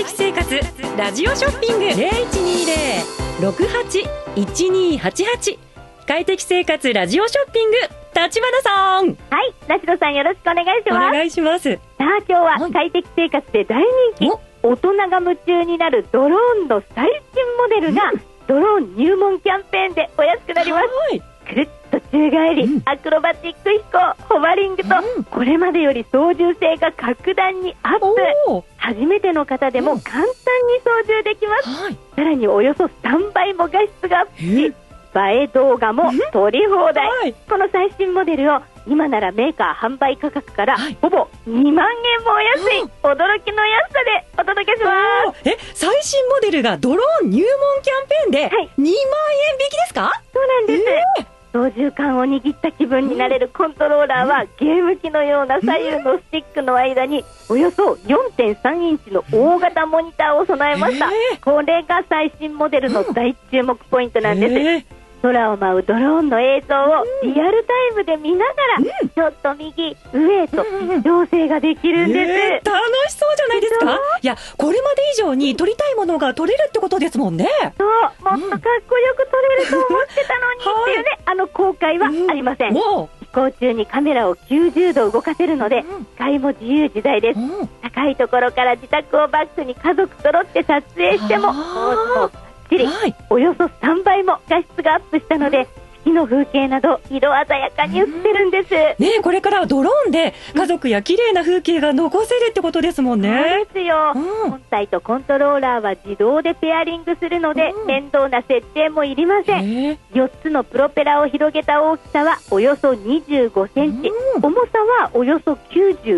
適生活ラジオショッピング 0120-68-1288 快適生活ラジオショッピング、立花さん。 はい、梨野さんよろしくお願いします。 お願いします。 さあ今日は快適生活で大人気、大人が夢中になるドローンの最新モデルが、ドローン入門キャンペーンでお安くなります。くるっと宙返り、アクロバティック飛行、ホバリングと、これまでより操縦性が格段にアップ。初めての方でも簡単に操縦できます。さらにおよそ3倍も画質がアップし、映え動画も撮り放題。この最新モデルを今ならメーカー販売価格からほぼ2万円もお安い、驚きの安さでお届けします。 最新モデルがドローン入門キャンペーンで2万円引きですか？ そうなんです。操縦桿を握った気分になれるコントローラーは、ゲーム機のような左右のスティックの間におよそ 4.3 インチの大型モニターを備えました。これが最新モデルの大注目ポイントなんです。空を舞うドローンの映像をリアルタイムで見ながら、ちょっと右上と調整ができるんです。 楽しそうじゃないですか。いや、これまで以上に撮りたいものが撮れるってことですもんね。 そう、もっとかっこよく撮れると思ってたのにっていうね、後悔はありません。飛行中にカメラを90度動かせるので、視界も自由自在です。高いところから自宅をバックに家族揃って撮影しても、およそ3倍も画質がアップしたので、月の風景など色鮮やかに映ってるんです。 これからはドローンで家族や綺麗な風景が残せるってことですもんね。 そうですよ。本体とコントローラーは自動でペアリングするので、面倒な設定もいりません。4つのプロペラを広げた大きさはおよそ25センチ、重さはおよそ96